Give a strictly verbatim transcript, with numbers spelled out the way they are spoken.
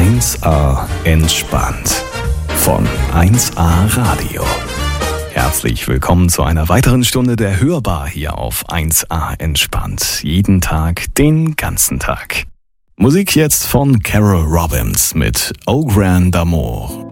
eins a entspannt von eins a Radio. Herzlich willkommen zu einer weiteren Stunde der Hörbar hier auf eins a entspannt. Jeden Tag, den ganzen Tag. Musik jetzt von Carol Robbins mit Au Grand Amour.